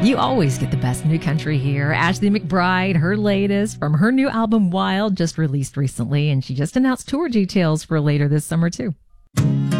You always get the best new country here. Ashley McBryde, her latest from her new album Wild, just released recently, and she just announced tour details for later this summer, too.